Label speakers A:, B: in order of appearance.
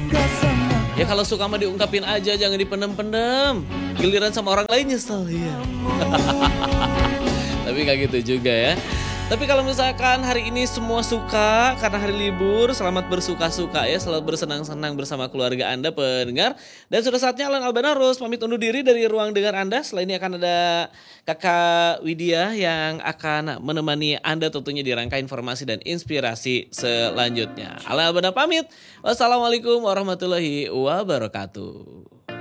A: Ya kalau suka mah diungkapin aja, jangan dipendem-pendem. Giliran sama orang lain nyesel ya. Tapi kayak gitu juga ya. Tapi kalau misalkan hari ini semua suka karena hari libur, selamat bersuka-suka ya, selamat bersenang-senang bersama keluarga Anda pendengar. Dan sudah saatnya Alan Albanarus pamit undur diri dari ruang dengar Anda. Setelah ini akan ada Kakak Widya yang akan menemani Anda tentunya di rangka informasi dan inspirasi selanjutnya. Alan Albanar pamit. Wassalamualaikum warahmatullahi wabarakatuh.